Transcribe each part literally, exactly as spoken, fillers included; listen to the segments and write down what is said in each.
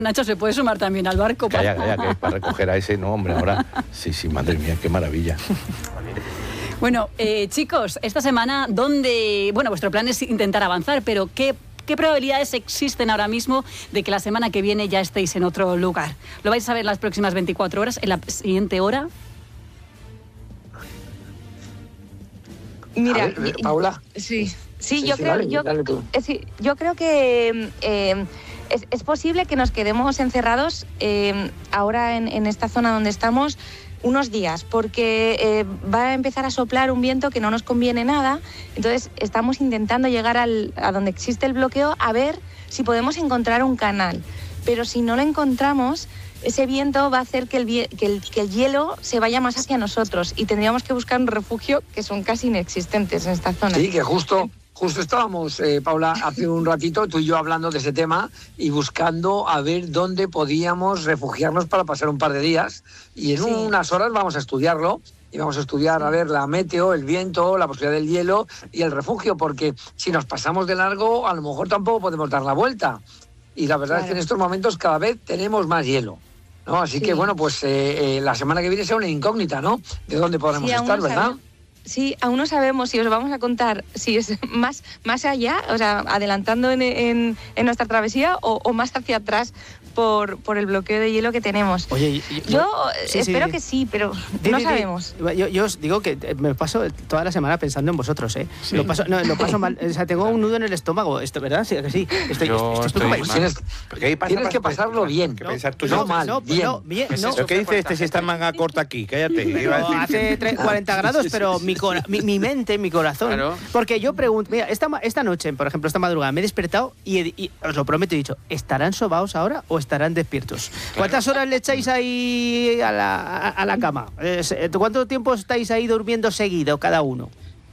Nacho se puede sumar también al barco. Calla, calla, que para recoger a ese, no, hombre, ahora... Sí, sí, madre mía, qué maravilla. Bueno, eh, chicos, esta semana, ¿dónde...? Bueno, vuestro plan es intentar avanzar, pero ¿qué, qué probabilidades existen ahora mismo de que la semana que viene ya estéis en otro lugar? ¿Lo vais a ver en las próximas veinticuatro horas, en la siguiente hora? Mira, ver, eh, Paula. Sí, sí, Sí, yo, sí, creo, dale, yo, dale tú. eh, sí, yo creo que eh, es, es posible que nos quedemos encerrados eh, ahora en, en esta zona donde estamos unos días, porque eh, va a empezar a soplar un viento que no nos conviene nada. Entonces estamos intentando llegar al, a donde existe el bloqueo a ver si podemos encontrar un canal. Pero si no lo encontramos, ese viento va a hacer que el, que, el, que el hielo se vaya más hacia nosotros y tendríamos que buscar un refugio que son casi inexistentes en esta zona. Sí, que justo... Justo estábamos, eh, Paula, hace un ratito, tú y yo hablando de ese tema y buscando a ver dónde podíamos refugiarnos para pasar un par de días. Y en Sí. unas horas vamos a estudiarlo y vamos a estudiar, a ver, la meteo, el viento, la posibilidad del hielo y el refugio, porque si nos pasamos de largo, a lo mejor tampoco podemos dar la vuelta. Y la verdad Claro. es que en estos momentos cada vez tenemos más hielo, ¿no? Así Sí. que, bueno, pues eh, eh, la semana que viene será una incógnita, ¿no? De dónde podremos Sí, aún estar, no ¿verdad? sabemos. Sí, aún no sabemos si os vamos a contar si es más, más allá, o sea, adelantando en, en, en nuestra travesía o, o más hacia atrás por, por el bloqueo de hielo que tenemos. Oye, yo, Yo sí, espero sí. que sí, pero Di, no di, di. sabemos. Yo, yo os digo que me paso toda la semana pensando en vosotros, ¿eh? Sí. Lo paso, no, lo paso mal. O sea, tengo un nudo en el estómago, esto, ¿verdad? Sí, que sí. Estoy, Yo estoy, estoy preocupadísimo. mal. Tienes, Porque ahí pasa- tienes que pasa- pasarlo bien. que pensar tú no no, mal, no, bien. no, bien, ¿Qué es no. eso? ¿Qué dice este si está en manga corta aquí? Cállate. Iba a No, decir hace que- tre- cuarenta grados, pero mi, cora- mi, mi mente, mi corazón. Claro. Porque yo pregunto, mira, esta, ma- esta noche, por ejemplo, esta madrugada, me he despertado y, he- y os lo prometo, he dicho, ¿estarán sobaos ahora o estarán despiertos? ¿Cuántas horas le echáis ahí a la, a, a la cama? Es- ¿Cuánto tiempo estáis ahí durmiendo seguido cada uno?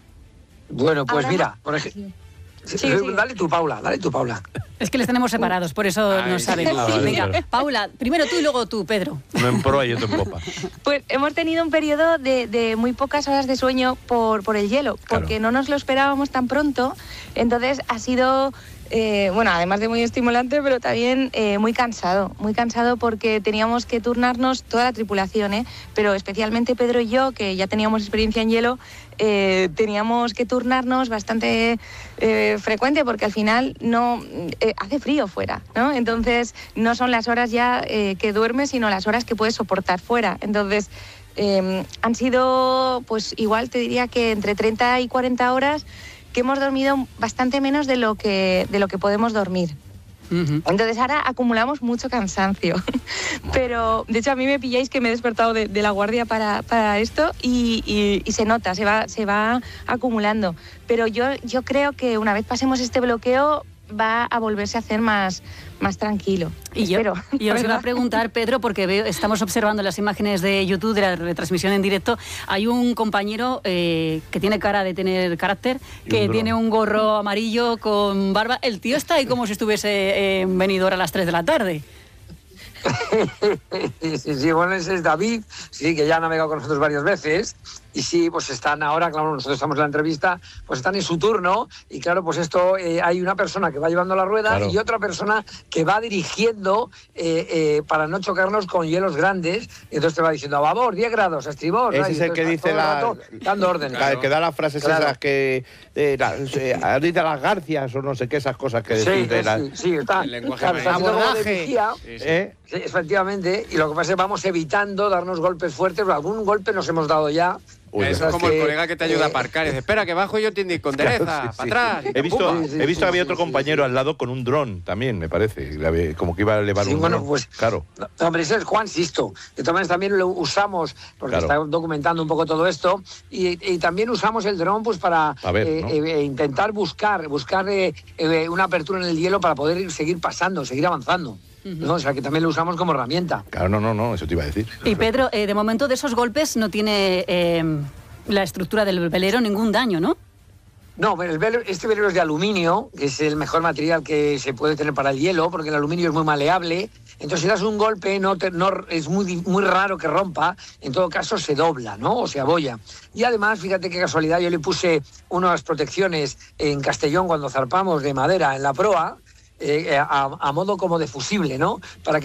Bueno, pues Ahora mira, no- por ejemplo... Sigue, sigue. Dale tú, Paula, dale tú, Paula. Es que les tenemos separados, por eso Ay, no sí. saben. Ah, vale, Venga, claro. Paula, primero tú y luego tú, Pedro. Uno en proa y otro en popa. Pues hemos tenido un periodo de, de muy pocas horas de sueño por, por el hielo, porque Claro. no nos lo esperábamos tan pronto. Entonces ha sido, eh, bueno, además de muy estimulante, pero también eh, muy cansado. Muy cansado porque teníamos que turnarnos toda la tripulación, ¿eh? Pero especialmente Pedro y yo, que ya teníamos experiencia en hielo, eh, teníamos que turnarnos bastante eh, frecuente porque al final no eh, hace frío fuera, ¿no? Entonces no son las horas ya eh, que duermes, sino las horas que puedes soportar fuera. Entonces eh, han sido, pues igual te diría que entre treinta y cuarenta horas que hemos dormido bastante menos de lo que, de lo que podemos dormir. Ujú. Entonces ahora acumulamos mucho cansancio, pero de hecho a mí me pilláis que me he despertado de, de la guardia para, para esto y, y- y se nota, se va, se va acumulando. Pero yo, yo creo que una vez pasemos este bloqueo va a volverse a hacer más, más tranquilo. Y yo, Espero, y os iba a ¿verdad? preguntar, Pedro, porque veo, estamos observando las imágenes de YouTube de la retransmisión en directo. Hay un compañero eh, que tiene cara de tener carácter, Y que un tiene dron. un gorro amarillo con barba. El tío está ahí como si estuviese en Benidorm a las tres de la tarde. Sí, sí, bueno, ese es David, sí, que ya ha navegado con nosotros varias veces. Y sí, pues están ahora, claro, nosotros estamos en la entrevista, pues están en su turno. Y claro, pues esto, eh, hay una persona que va llevando la rueda Claro. y otra persona que va dirigiendo eh, eh, para no chocarnos con hielos grandes. Y entonces te va diciendo, a babor, diez grados, a estribor. ¿no? Ese Y es el que entonces dice está todo la... el rato dando órdenes. la- el que da las frases Claro. esas que... Eh, la- eh, ahorita las garcias o no sé qué, esas cosas que Sí, decís de la- sí, sí, está. El lenguaje claro, está haciendo como de abordaje. vigía. Sí, sí. ¿Eh? Sí, efectivamente, y lo que pasa es que vamos evitando darnos golpes fuertes, pero algún golpe nos hemos dado ya. Uy, Eso ya. es como el que, colega que te ayuda a eh, aparcar y dice, espera, que bajo yo te con dereza, Claro, sí, sí. para atrás. He visto, pumba. Sí, sí, he visto que sí, había sí, otro sí, compañero sí. al lado con un dron también, me parece. Le había- Como que iba a elevar Sí, un bueno, dron. pues- Claro. No, hombre, ese es Juan Sisto. De todas maneras, también lo usamos, porque Claro. está documentando un poco todo esto, y, y también usamos el dron pues, para A ver, eh, ¿no? eh, intentar buscar, buscar eh, eh, una apertura en el hielo para poder ir- seguir pasando, seguir avanzando. ¿no? O sea, que también lo usamos como herramienta. Claro, no, no, no, eso te iba a decir. Y Pedro, eh, de momento de esos golpes no tiene eh, la estructura del velero ningún daño, ¿no? No, pero el velo- este velero es de aluminio, que es el mejor material que se puede tener para el hielo, porque el aluminio es muy maleable. Entonces, si das un golpe, no, te- no es muy, di- muy raro que rompa. En todo caso, se dobla, ¿no? O se abolla. Y además, fíjate qué casualidad, yo le puse unas protecciones en Castellón cuando zarpamos de madera en la proa, eh, a, a modo como de fusible, ¿no? Para que